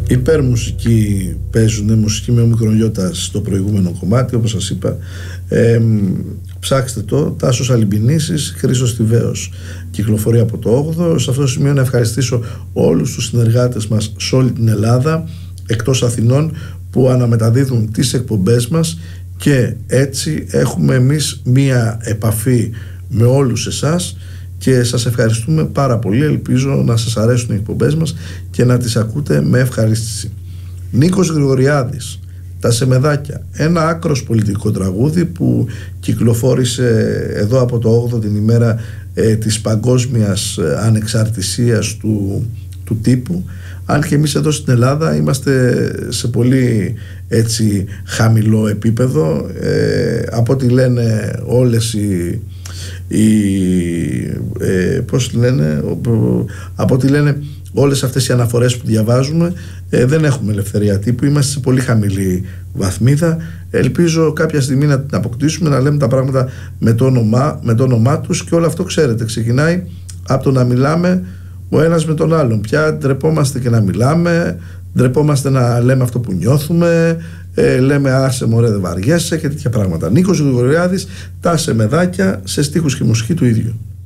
υπερμουσική παίζουν, μουσική με ομικρονιώτα στο προηγούμενο κομμάτι, όπως σας είπα. Ψάξτε το, Τάσος Αλυμπινήσης, Χρήστος Τιβαίος, κυκλοφορεί από το 8ο. Σε αυτό το σημείο να ευχαριστήσω όλους τους συνεργάτες μας σε όλη την Ελλάδα, εκτός Αθηνών, που αναμεταδίδουν τις εκπομπές μας, και έτσι έχουμε εμείς μία επαφή με όλους εσάς και σας ευχαριστούμε πάρα πολύ. Ελπίζω να σας αρέσουν οι εκπομπές μας και να τις ακούτε με ευχαρίστηση. Νίκος Γρηγοριάδης, Τα Σεμεδάκια, ένα άκρος πολιτικό τραγούδι που κυκλοφόρησε εδώ από το 8ο, την ημέρα της παγκόσμιας ανεξαρτησίας του τύπου, αν και εμείς εδώ στην Ελλάδα είμαστε σε πολύ έτσι χαμηλό επίπεδο, από ό,τι λένε όλες από ό,τι λένε όλες αυτές οι αναφορές που διαβάζουμε, δεν έχουμε ελευθερία τύπου, είμαστε σε πολύ χαμηλή βαθμίδα. Ελπίζω κάποια στιγμή να την αποκτήσουμε, να λέμε τα πράγματα με το όνομά τους, και όλο αυτό, ξέρετε, ξεκινάει από το να μιλάμε ο ένας με τον άλλον. Πια ντρεπόμαστε και να μιλάμε, ντρεπόμαστε να λέμε αυτό που νιώθουμε, λέμε άσε μωρέ δεν βαριέσαι και τέτοια πράγματα. Νίκος Γρηγοριάδης, Τα Σεμεδάκια, σε στίχους και μουσική του ίδιου.